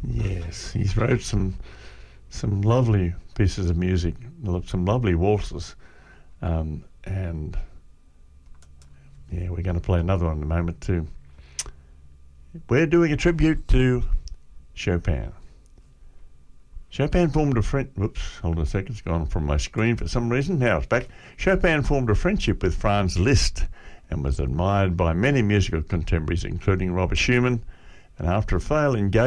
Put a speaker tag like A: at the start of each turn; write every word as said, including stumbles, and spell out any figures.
A: Yes, he's wrote some some lovely pieces of music, some lovely waltzes, um, and yeah, we're going to play another one in a moment too. We're doing a tribute to Chopin. Chopin formed a friend. Whoops, hold on a second. It's gone from my screen for some reason. Now it's back. Chopin formed a friendship with Franz Liszt and was admired by many musical contemporaries, including Robert Schumann. And after a failed engagement,